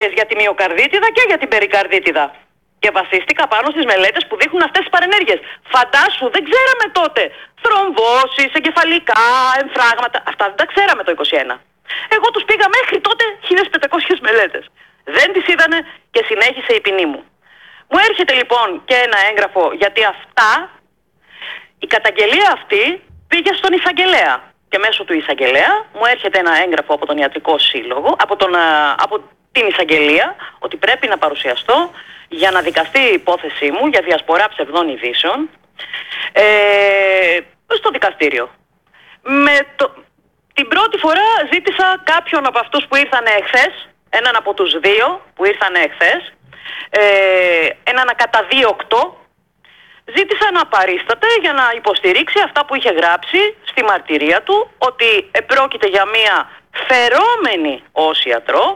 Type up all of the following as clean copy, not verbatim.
για τη μυοκαρδίτιδα και για την περικαρδίτιδα. Και βασίστηκα πάνω στις μελέτες που δείχνουν αυτές τις παρενέργειες. Φαντάσου, δεν ξέραμε τότε θρομβώσεις, εγκεφαλικά, εμφράγματα. Αυτά δεν τα ξέραμε το 21. Εγώ τους πήγα μέχρι τότε 1500 μελέτες. Δεν τις είδανε και συνέχισε η ποινή μου. Μου έρχεται λοιπόν και ένα έγγραφο, γιατί η καταγγελία αυτή πήγε στον εισαγγελέα. Και μέσω του εισαγγελέα μου έρχεται ένα έγγραφο από τον Ιατρικό Σύλλογο, από την εισαγγελία, ότι πρέπει να παρουσιαστώ για να δικαστεί η υπόθεσή μου για διασπορά ψευδών ειδήσεων στο δικαστήριο. Την πρώτη φορά ζήτησα κάποιον από αυτούς που ήρθαν εχθές, έναν από τους δύο που ήρθαν εχθές, έναν ακαταδίωκτο, ζήτησα να παρίσταται για να υποστηρίξει αυτά που είχε γράψει στη μαρτυρία του, ότι πρόκειται για μία φερόμενη ως ιατρό,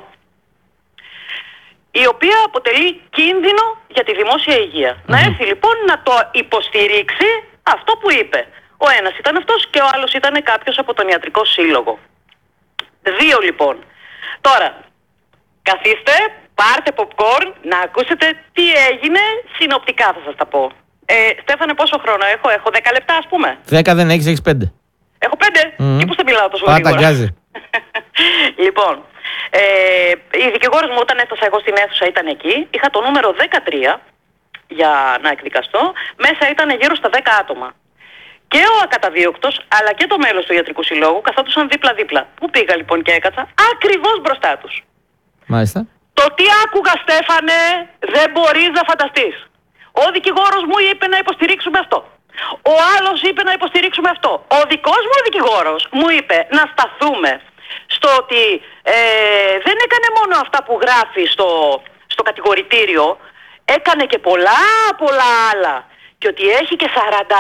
η οποία αποτελεί κίνδυνο για τη δημόσια υγεία. Να έρθει λοιπόν να το υποστηρίξει αυτό που είπε. Ο ένας ήταν αυτός και ο άλλος ήταν κάποιος από τον Ιατρικό Σύλλογο. Δύο λοιπόν. Τώρα, καθίστε, πάρτε popcorn, να ακούσετε τι έγινε συνοπτικά, θα σας τα πω. Στέφανε, πόσο χρόνο έχω? Έχω 10 λεπτά, ας πούμε. 10 δεν έχεις 5. Έχω 5? Και πώς δεν μιλάω τόσο γρήγορα? Παταγκάζει. Λοιπόν, η δικηγόρος μου όταν έφτασα εγώ στην αίθουσα ήταν εκεί. Είχα το νούμερο 13 για να εκδικαστώ. Μέσα ήταν γύρω στα 10 άτομα. Και ο ακαταδίωκτος αλλά και το μέλος του Ιατρικού Συλλόγου καθόντουσαν δίπλα-δίπλα. Πού πήγα λοιπόν και έκατσα? Ακριβώς μπροστά τους. Μάλιστα. Το τι άκουγα, Στέφανε, δεν μπορείς να φανταστείς. Ο δικηγόρος μου είπε να υποστηρίξουμε αυτό. Ο άλλος είπε να υποστηρίξουμε αυτό. Ο δικός μου δικηγόρος μου είπε να σταθούμε στο ότι δεν έκανε μόνο αυτά που γράφει στο κατηγορητήριο, έκανε και πολλά άλλα. Και ότι έχει και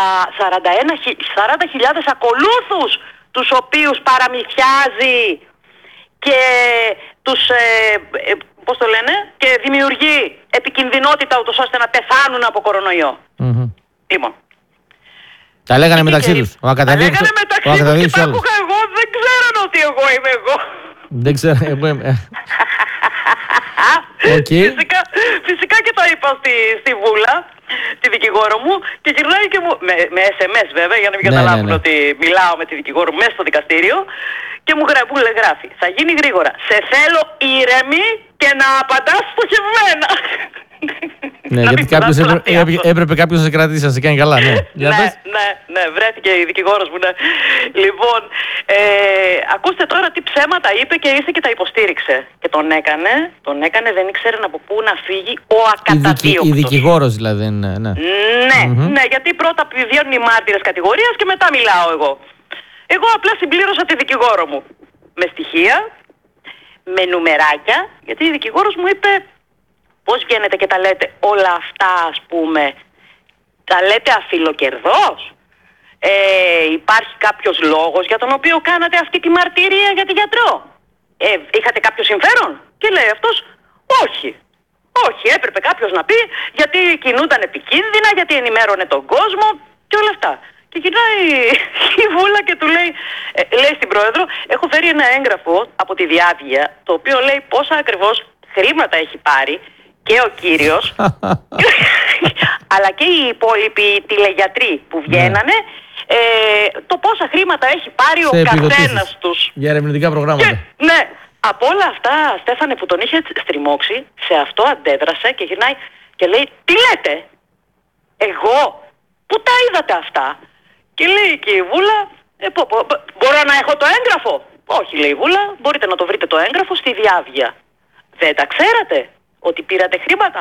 40.000 ακολούθους, τους οποίους παραμυθιάζει και τους, πώς το λένε, και δημιουργεί επικινδυνότητα ούτως ώστε να πεθάνουν από κορονοϊό. Λοιπόν. Τα λέγανε μεταξύ τους. Τα λέγανε μεταξύ τους και τα άκουγα εγώ, δεν ξέραν ότι εγώ είμαι εγώ. Δεν ξέρω, εγώ είμαι. Φυσικά και το είπα στη Βούλα, τη δικηγόρο μου, και γυρνάει και μου, με SMS βέβαια, για να μην καταλάβουν ότι μιλάω με τη δικηγόρο μου μέσα στο δικαστήριο, και μου γράφει, θα γίνει γρήγορα, σε θέλω ήρεμη και να απαντάς στοχευμένα. Ναι, γιατί έπρεπε κάποιος να σε κρατήσει, να σε κάνει καλά. Ναι, βρέθηκε η δικηγόρος μου. Ναι. Λοιπόν, ακούστε τώρα τι ψέματα είπε και ήρθε και τα υποστήριξε. Και τον έκανε, δεν ήξερε από πού να φύγει ο ακαταδίωκτος. Η δικηγόρος δηλαδή. Ναι, γιατί πρώτα βγαίνουν οι μάρτυρες κατηγορίας και μετά μιλάω εγώ. Εγώ απλά συμπλήρωσα τη δικηγόρο μου με στοιχεία, με νουμεράκια, γιατί η δικηγόρος μου είπε, πώς βγαίνετε και τα λέτε όλα αυτά, ας πούμε, τα λέτε αφιλοκερδός? Υπάρχει κάποιος λόγος για τον οποίο κάνατε αυτή τη μαρτυρία για τη γιατρό? Είχατε κάποιο συμφέρον? Και λέει αυτός, όχι, έπρεπε κάποιος να πει, γιατί κινούνταν επικίνδυνα, γιατί ενημέρωνε τον κόσμο και όλα αυτά. Και γυρνάει η Βούλα και του λέει στην πρόεδρο, έχω φέρει ένα έγγραφο από τη Διάβγεια, το οποίο λέει πόσα ακριβώς χρήματα έχει πάρει και ο κύριος, αλλά και οι υπόλοιποι τηλεγιατροί που βγαίνανε, το πόσα χρήματα έχει πάρει ο καθένας τους. Για ερευνητικά προγράμματα. Ναι, από όλα αυτά, Στέφανε, που τον είχε στριμώξει, σε αυτό αντέδρασε και γυρνάει και λέει, τι λέτε? Εγώ? Πού τα είδατε αυτά? Και λέει και η Βούλα, μπορώ να έχω το έγγραφο? Όχι, λέει η Βούλα, μπορείτε να το βρείτε το έγγραφο στη Διάβγεια. Δεν τα ξέρατε ότι πήρατε χρήματα?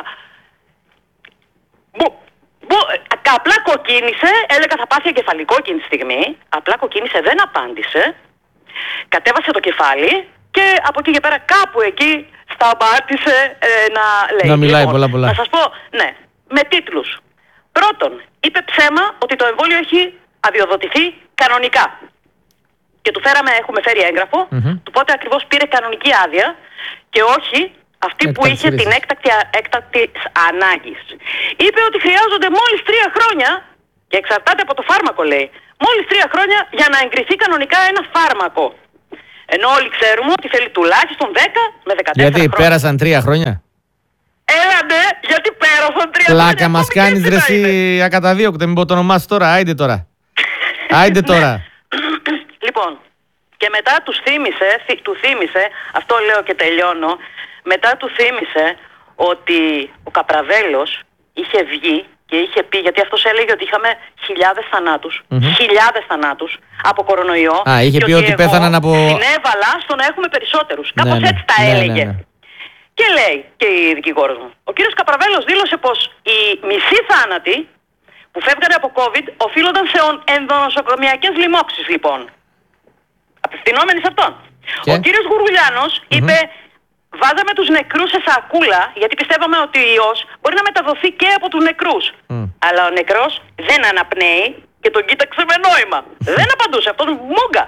Απλά κοκκίνησε, έλεγα θα πάθει εγκεφαλικό εκείνη τη στιγμή, απλά κοκκίνησε, δεν απάντησε, κατέβασε το κεφάλι και από εκεί και πέρα κάπου εκεί σταμάτησε να λέει. Να μιλάει πολλά. Να σας πω, ναι, με τίτλους. Πρώτον, είπε ψέμα ότι το εμβόλιο έχει αδειοδοτηθεί κανονικά. Και του έχουμε φέρει έγγραφο, του πότε ακριβώς πήρε κανονική άδεια και όχι αυτή που είχε την έκτακτη ανάγκης. Είπε ότι χρειάζονται μόλις 3 χρόνια, και εξαρτάται από το φάρμακο λέει, μόλις 3 χρόνια για να εγκριθεί κανονικά ένα φάρμακο. Ενώ όλοι ξέρουμε ότι θέλει τουλάχιστον 10 με 14 Γιατί χρόνια. πέρασαν 3 χρόνια. Έλα ναι, γιατί πέρασαν 3 χρόνια. Πλάκα μας κάνεις ρε εσύ ακαταδίωκτε, μην πω το όνομά σου τώρα, άιντε τώρα. Άιντε τώρα. Λοιπόν, και μετά του θύμισε, αυτό λέω και τελειώνω, μετά του θύμισε ότι ο Καπραβέλος είχε βγει και είχε πει, γιατί αυτός έλεγε ότι είχαμε χιλιάδες θανάτους από κορονοϊό. Είχε πει ότι πέθαναν από... συνέβαλα στο να έχουμε περισσότερους. Κάπως έτσι τα έλεγε. Ναι. Και λέει και η δικηγόρος μου, ο κύριος Καπραβέλος δήλωσε πως οι μισοί θάνατοι που φεύγανε από COVID οφείλονταν σε ενδονοσοκομιακές λοιμώξεις λοιπόν. Απευθυνόμενοι σε αυτόν. Και? Ο κύριος Γουρουλιάνος είπε, βάζαμε τους νεκρούς σε σακούλα γιατί πιστεύαμε ότι ο ιός μπορεί να μεταδοθεί και από τους νεκρούς. Αλλά ο νεκρός δεν αναπνέει και τον κοίταξε με νόημα. Δεν απαντούσε, αυτός μόγκα.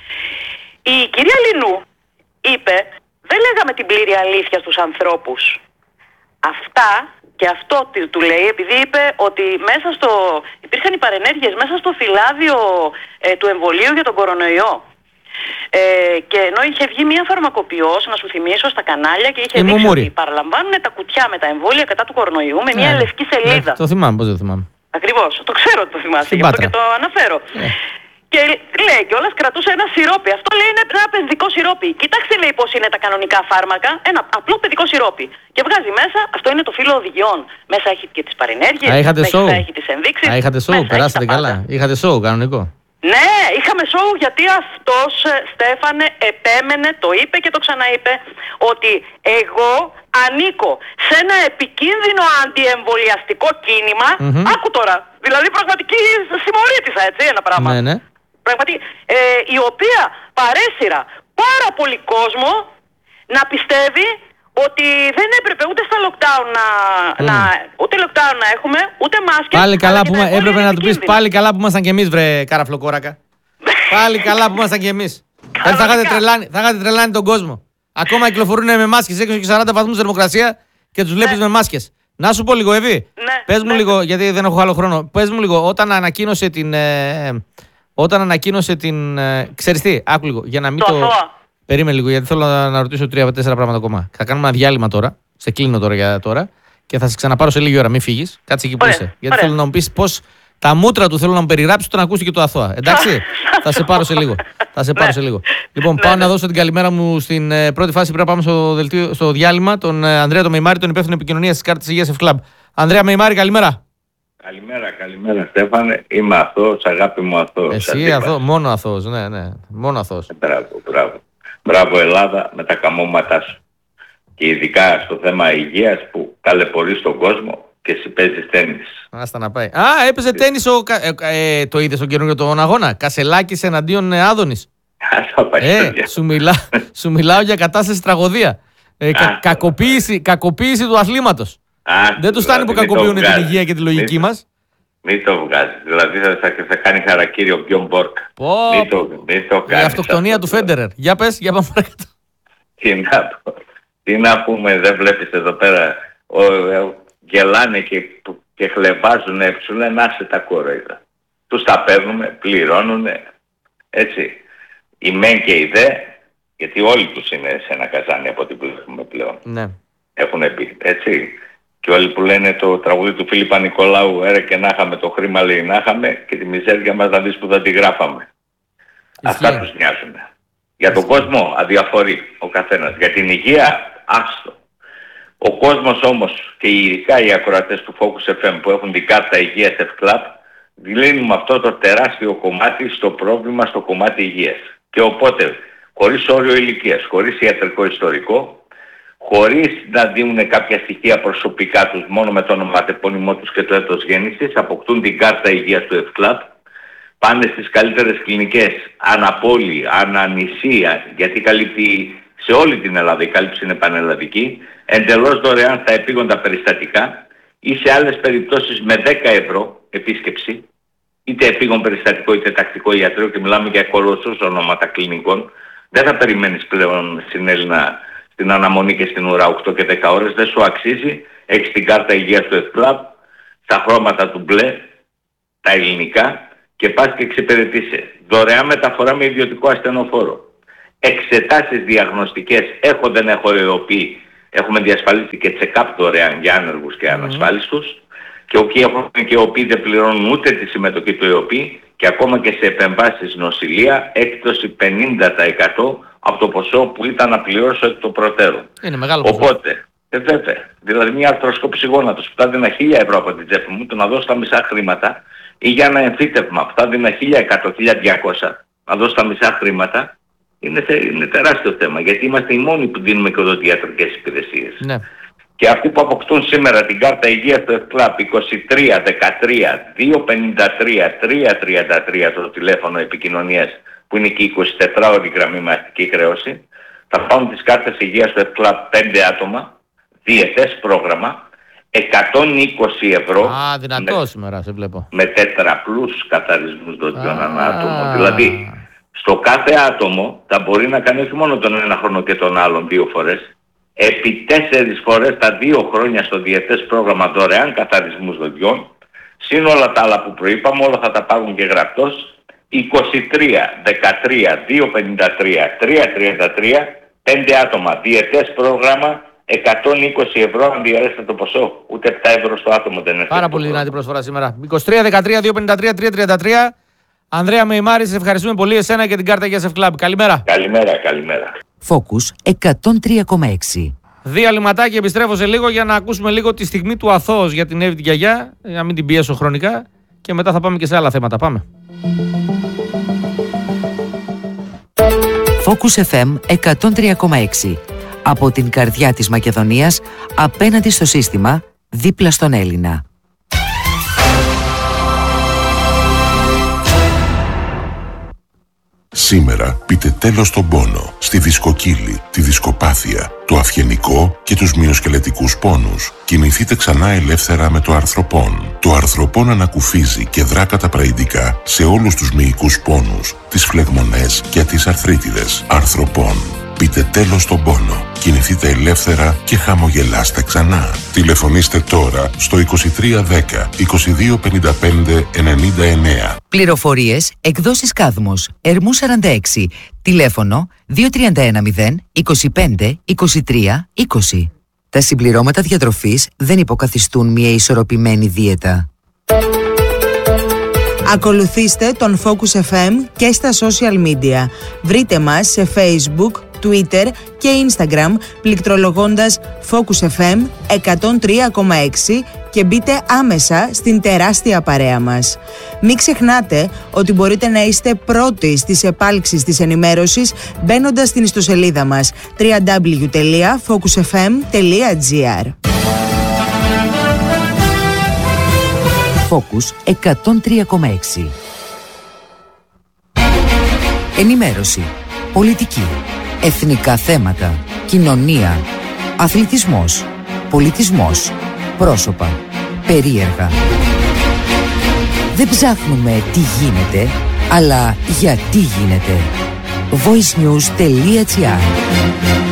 Η κυρία Λινού είπε, δεν λέγαμε την πλήρη αλήθεια στους ανθρώπους. Αυτά και αυτό του λέει, επειδή είπε ότι υπήρχαν οι παρενέργειες μέσα στο φυλάδιο του εμβολίου για τον κορονοϊό. Και ενώ είχε βγει μια φαρμακοποιός, να σου θυμίσω, στα κανάλια και είχε δείξει ότι παραλαμβάνουν τα κουτιά με τα εμβόλια κατά του κορονοϊού με μια λευκή σελίδα. Το θυμάμαι, πώς δεν θυμάμαι. Ακριβώς, το ξέρω ότι το θυμάσαι, γι' αυτό και το αναφέρω. Και λέει κιόλας κρατούσε ένα σιρόπι. Αυτό λέει είναι ένα παιδικό σιρόπι. Κοιτάξτε λέει πώς είναι τα κανονικά φάρμακα. Ένα απλό παιδικό σιρόπι. Και βγάζει μέσα, αυτό είναι το φύλλο οδηγιών. Μέσα έχει και τις παρενέργειες, μέσα έχει τις ενδείξεις. Είχατε σοου, περάσατε καλά. Είχατε σοου κανονικό. Ναι, είχαμε σοου γιατί αυτός, Στέφανε, επέμενε, το είπε και το ξαναείπε, ότι εγώ ανήκω σε ένα επικίνδυνο αντιεμβολιαστικό κίνημα. Άκου τώρα, δηλαδή πραγματική συμμορήτησα, έτσι, ένα πράγμα. Ναι. Πραγματικά, η οποία παρέσυρα πάρα πολύ κόσμο να πιστεύει ότι δεν έπρεπε ούτε στα lockdown ούτε lockdown να έχουμε, ούτε μάσκες. Πάλι καλά που έπρεπε να του πεις πάλι καλά που ήμασταν κι εμείς βρε καραφλοκόρακα. Πάλι καλά που ήμασταν κι εμείς. Θα είχατε τρελάνει τον κόσμο. Ακόμα κυκλοφορούν με μάσκες έξω και 40 βαθμούς θερμοκρασία και τους βλέπεις με μάσκες. Να σου πω λίγο, Εύη. Πες μου λίγο, γιατί δεν έχω άλλο χρόνο. Πες μου λίγο, όταν ανακοίνωσε την. Ξέρεις τι, άκου λίγο. Για να μην το. Περίμενε λίγο, γιατί θέλω να ρωτήσω 3-4 πράγματα ακόμα. Θα κάνουμε ένα διάλειμμα τώρα. Σε κλείνω τώρα για τώρα. Και θα σε ξαναπάρω σε λίγη ώρα. Μην φύγεις. Κάτσε εκεί που είσαι. Γιατί θέλω να μου πεις πώς τα μούτρα του θέλω να μου περιγράψει όταν ακούσει και το αθώα. Εντάξει. Θα σε πάρω σε λίγο. Λοιπόν, πάω να δώσω την καλημέρα μου στην πρώτη φάση. Πρέπει να πάμε στο διάλειμμα. Τον Ανδρέα τον Μεϊμάρη, τον υπεύθυνο επικοινωνίας της κάρτας υγείας F-Club. Ανδρέα Μεϊμάρη, καλημέρα. Καλημέρα Στέφανε, είμαι αθώος, αγάπη μου αθώος. Εσύ αθώος, μόνο αθώος, ναι, μόνο αθώος. Μπράβο Ελλάδα με τα καμώματά σου. Και ειδικά στο θέμα υγείας που ταλαιπωρείς τον κόσμο και εσύ παίζεις τένις. Άστα να πάει. Έπαιζε τένις το είδες στον καινούριο τον αγώνα, Κασελάκης εναντίον Άδωνης. Σου μιλάω για κατάσταση τραγωδία. Κακοποίηση του αθλήματος. Δεν τους φτάνει που κακοποιούν την υγεία και τη λογική μας. Μην το βγάζεις. Δηλαδή θα κάνει χαρακτήριο ο Μπιον Μπόρκ. Μην το κάνεις. Η αυτοκτονία του Φέντερερ. Για πες, για πάμε παρακάτω. Τι να πούμε, δεν βλέπεις εδώ πέρα. Γελάνε και χλεβάζουν, σου λένε άσε τα κοροϊδά. Τους τα παίρνουμε, πληρώνουν. Έτσι. Οι μεν και οι δε, γιατί όλοι τους είναι σε ένα καζάνι από ό,τι βλέπουμε πλέον. Ναι. Έχουν πει, έτσι. Και όλοι που λένε το τραγούδι του Φίλιππα Νικολάου, έρε και να είχαμε το χρήμα, λέει να είχαμε, και τη μιζέρια μας να δεις που θα τη γράφαμε. Αυτά τους νοιάζουν. Για τον κόσμο αδιαφορεί ο καθένας. Για την υγεία, άστο. Ο κόσμος όμως, και ειδικά οι ακροατές του Focus FM που έχουν την κάρτα υγείας F-Club, δηλύνουμε αυτό το τεράστιο κομμάτι στο πρόβλημα στο κομμάτι υγείας. Και οπότε, χωρίς όριο ηλικίας, χωρίς ιατρικό ιστορικό, χωρίς να δίνουν κάποια στοιχεία προσωπικά τους, μόνο με το ονοματεπώνυμό τους και το έτος γέννησης, αποκτούν την κάρτα υγείας του F-Club, πάνε στις καλύτερες κλινικές, αναπόλη, ανανησία, γιατί καλύπτει σε όλη την Ελλάδα, η κάλυψη είναι πανελλαδική, εντελώς δωρεάν στα επίγοντα περιστατικά ή σε άλλες περιπτώσεις με 10 ευρώ επίσκεψη, είτε επίγον περιστατικό είτε τακτικό ιατρείο, και μιλάμε για κολοσσούς ονόματα κλινικών. Δεν θα περιμένεις πλέον στην Έλληνα στην αναμονή και στην ουρά 8 και 10 ώρες, δεν σου αξίζει. Έχεις την κάρτα υγείας του F-Club, στα χρώματα του μπλε, τα ελληνικά, και πας και εξυπηρετείσαι. Δωρεάν μεταφορά με ιδιωτικό ασθενοφόρο. εξετάσεις διαγνωστικές, έχω δεν έχω ΕΟΠΗ, έχουμε διασφαλίσει και check-up δωρεάν για άνεργους και ανασφάλιστους, και όποιοι έχουν και ΕΟΠΗ δεν πληρώνουν ούτε τη συμμετοχή του ΕΟΠΗ, και ακόμα και σε επεμβάσεις νοσηλεία έκπτωση 50% από το ποσό που ήταν να πληρώσω εκ των προτέρων. Είναι μεγάλο ποσό. Οπότε, βέβαια, δηλαδή μια αρθροσκόπηση γόνατος που θα δίνα 1.000 ευρώ από την τσέπη μου, το να δώσω τα μισά χρήματα, ή για ένα εμφύτευμα που θα δίνα 1.100-1.200, να δώσω τα μισά χρήματα, είναι τεράστιο θέμα, γιατί είμαστε οι μόνοι που δίνουμε και οδοντιατρικές υπηρεσίες. Ναι. Και αυτοί που αποκτούν σήμερα την κάρτα υγείας στο ΕΦΚΛΑΠ 23 13 253 333 το τηλέφωνο επικοινωνίας, που είναι και 24ωρη γραμμή με αστική χρέωση, θα πάρουν τις κάρτες υγείας στο ΕΦΚΛΑΠ 5 άτομα, διετές πρόγραμμα, 120 ευρώ. Δυνατό σήμερα σε βλέπω. Με τετραπλούς καθαρισμούς δοντιών ανά άτομο. Δηλαδή, στο κάθε άτομο θα μπορεί να κάνει όχι μόνο τον ένα χρόνο και τον άλλον 2 φορές, επί 4 φορές τα 2 χρόνια στο διετές πρόγραμμα δωρεάν καθαρισμούς δοντιών, συν όλα τα άλλα που προείπαμε, όλα θα τα πάρουν και γραπτός, 23 13 253 333, 5 άτομα, διετές πρόγραμμα, 120 ευρώ, αν διαρρέσετε το ποσό, ούτε 7 ευρώ στο άτομο δεν είναι. Πάρα πολύ δυνατή προσφορά σήμερα. 23 13 253 333. Ανδρέα Μεϊμάρη, σε ευχαριστούμε πολύ εσένα και την κάρτα για ΕΦΚΛΑΠ. Καλημέρα. Καλημέρα. Focus 103,6. Διαλυματάκι, επιστρέφω σε λίγο για να ακούσουμε λίγο τη στιγμή του αθώος για την Εύη την γιαγιά, για να μην την πιέσω χρονικά, και μετά θα πάμε και σε άλλα θέματα. Πάμε. Focus FM 103,6. Από την καρδιά της Μακεδονίας, απέναντι στο σύστημα, δίπλα στον Έλληνα. Σήμερα πείτε τέλος στον πόνο, στη δισκοκύλη, τη δισκοπάθεια, το αυγενικό και τους μυοσκελετικούς πόνους. Κινηθείτε ξανά ελεύθερα με το αρθροπόν. Το αρθροπόν ανακουφίζει και δρά καταπραϊντικά σε όλους τους μυϊκούς πόνους, τις φλεγμονές και τις αρθρίτιδες. Αρθροπόν. Πείτε τέλος στον πόνο. Κινηθείτε ελεύθερα και χαμογελάστε ξανά. Τηλεφωνήστε τώρα στο 2310 2255 99. Πληροφορίες, εκδόσεις Κάδμος, Ερμού 46, τηλέφωνο 2310 25 23 20. Τα συμπληρώματα διατροφής δεν υποκαθιστούν μια ισορροπημένη δίαιτα. Ακολουθήστε τον Focus FM και στα social media. Βρείτε μας σε Facebook, Twitter και Instagram πληκτρολογώντας Focus FM 103,6 και μπείτε άμεσα στην τεράστια παρέα μας. Μην ξεχνάτε ότι μπορείτε να είστε πρώτοι στις επάλξεις της ενημέρωσης μπαίνοντας στην ιστοσελίδα μας www.focusfm.gr. Focus 103,6. Ενημέρωση, πολιτική, εθνικά θέματα, κοινωνία, αθλητισμός, πολιτισμός, πρόσωπα, περίεργα. Δεν ψάχνουμε τι γίνεται, αλλά γιατί γίνεται. voicenews.gr